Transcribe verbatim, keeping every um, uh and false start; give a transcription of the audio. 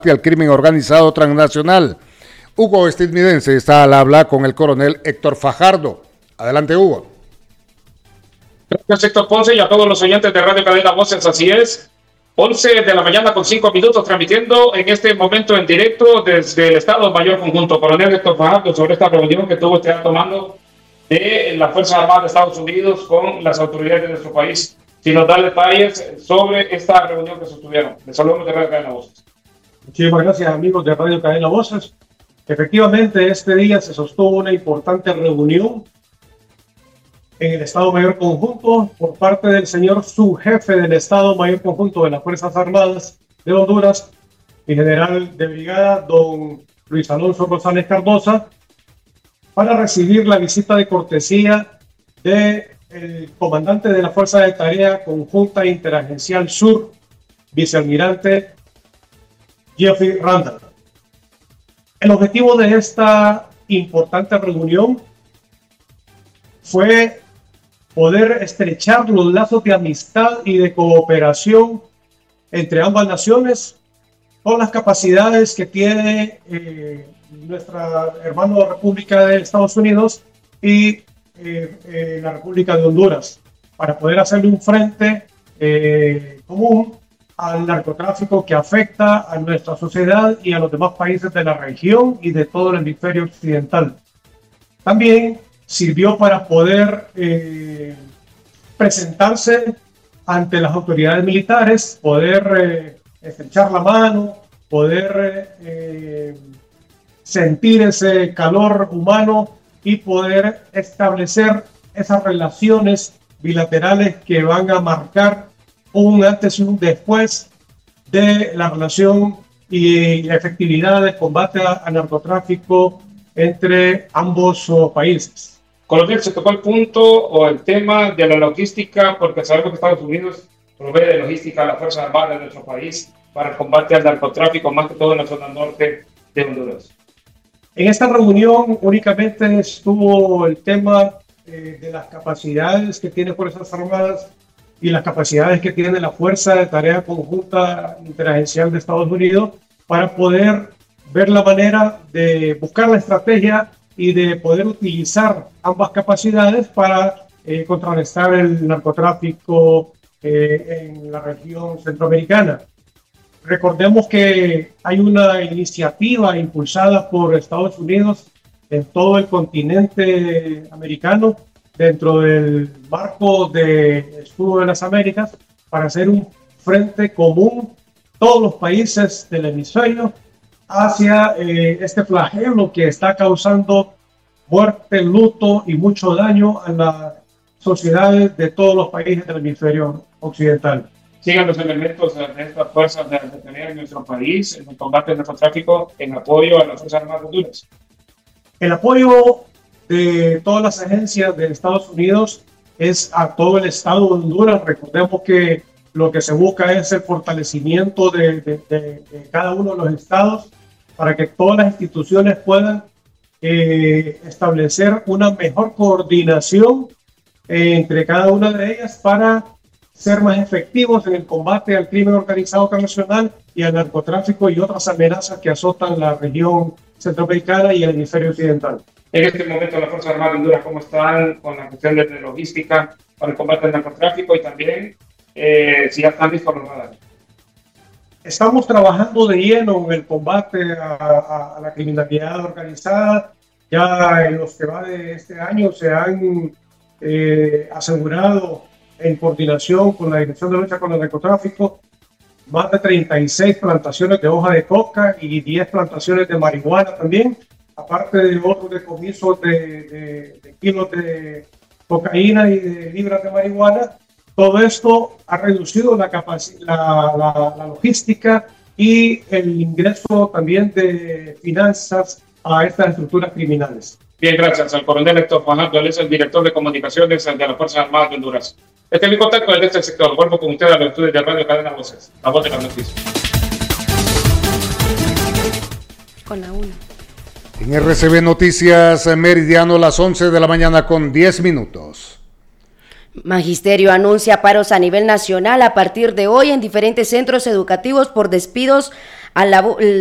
al crimen organizado transnacional. Hugo Estadounidense está al habla con el coronel Héctor Fajardo. Adelante, Hugo. Gracias, Héctor Ponce, y a todos los oyentes de Radio Cadena Voces. Así es, once de la mañana con cinco minutos, transmitiendo en este momento en directo desde el Estado Mayor Conjunto. Coronel Héctor Fajardo, sobre esta reunión que tuvo usted tomando de las Fuerzas Armadas de Estados Unidos con las autoridades de nuestro país. Si nos da detalles sobre esta reunión que sostuvieron. Les saludamos de Radio Cadena Voces. Muchísimas gracias, amigos de Radio Cadena Voces. Efectivamente, este día se sostuvo una importante reunión en el Estado Mayor Conjunto por parte del señor subjefe del Estado Mayor Conjunto de las Fuerzas Armadas de Honduras, el general de brigada, don Luis Alonso Rosales Cardosa, para recibir la visita de cortesía del comandante de la Fuerza de Tarea Conjunta Interagencial Sur, vicealmirante Jeffrey Randall. El objetivo de esta importante reunión fue poder estrechar los lazos de amistad y de cooperación entre ambas naciones con las capacidades que tiene eh, nuestra hermana República de Estados Unidos y eh, eh, la República de Honduras, para poder hacerle un frente eh, común al narcotráfico que afecta a nuestra sociedad y a los demás países de la región y de todo el hemisferio occidental. También sirvió para poder eh, presentarse ante las autoridades militares, poder eh, estrechar la mano, poder eh, sentir ese calor humano y poder establecer esas relaciones bilaterales que van a marcar un antes y un después de la relación y la efectividad del combate al narcotráfico entre ambos oh, países. Coronel, se tocó el punto o el tema de la logística, porque sabemos que Estados Unidos provee de logística a las Fuerzas Armadas de nuestro país para el combate al narcotráfico, más que todo en la zona norte de Honduras. En esta reunión únicamente estuvo el tema eh, de las capacidades que tiene Fuerzas Armadas y las capacidades que tiene la Fuerza de Tarea Conjunta Interagencial de Estados Unidos para poder ver la manera de buscar la estrategia y de poder utilizar ambas capacidades para eh, contrarrestar el narcotráfico eh, en la región centroamericana. Recordemos que hay una iniciativa impulsada por Estados Unidos en todo el continente americano, dentro del marco del Escudo de las Américas, para hacer un frente común, todos los países del hemisferio, hacia eh, este flagelo que está causando muerte, luto y mucho daño a las sociedades de todos los países del hemisferio occidental. Sigan los elementos de estas fuerzas de detener en nuestro país en el combate al narcotráfico en apoyo a las Fuerzas Armadas de Honduras. El apoyo de todas las agencias de Estados Unidos es a todo el estado de Honduras. Recordemos que lo que se busca es el fortalecimiento de, de, de, de cada uno de los estados para que todas las instituciones puedan eh, establecer una mejor coordinación eh, entre cada una de ellas para ser más efectivos en el combate al crimen organizado transnacional y al narcotráfico y otras amenazas que azotan la región centroamericana y el hemisferio occidental. En este momento las Fuerzas Armadas de Honduras, ¿cómo están con la cuestión de logística para el combate al narcotráfico y también eh, si ya están listos los radares? Estamos trabajando de lleno en el combate a, a, a la criminalidad organizada. Ya en los que va de este año se han eh, asegurado en coordinación con la Dirección de Lucha contra el Narcotráfico más de treinta y seis plantaciones de hoja de coca y diez plantaciones de marihuana también, aparte de otros decomisos de, de, de kilos de cocaína y de libras de marihuana. Todo esto ha reducido la, capac- la, la, la logística y el ingreso también de finanzas a estas estructuras criminales. Bien, gracias al coronel Héctor Fajardo, él es el director de comunicaciones de las Fuerzas Armadas de Honduras. Este es mi contacto desde este sector. Vuelvo con ustedes a los estudios de Radio Cadena Voces, la voz de las noticias. Con la una. En R C B Noticias Meridiano, las once de la mañana con diez minutos. Magisterio anuncia paros a nivel nacional a partir de hoy en diferentes centros educativos por despidos a la,